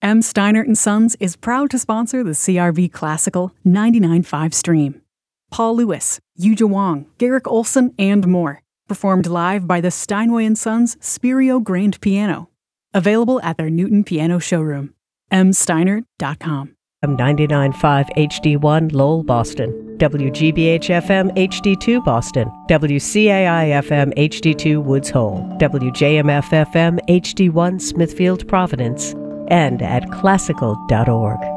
M. Steinert & Sons is proud to sponsor the CRV Classical 99.5 stream. Paul Lewis, Yuja Wong, Garrick Olson, and more. Performed live by the Steinway & Sons Spirio Grand Piano. Available at their Newton Piano showroom. msteinert.com. 99.5 HD1 Lowell, Boston. WGBH-FM HD2 Boston. WCAI-FM HD2 Woods Hole. WJMF-FM HD1 Smithfield, Providence. And at classical.org.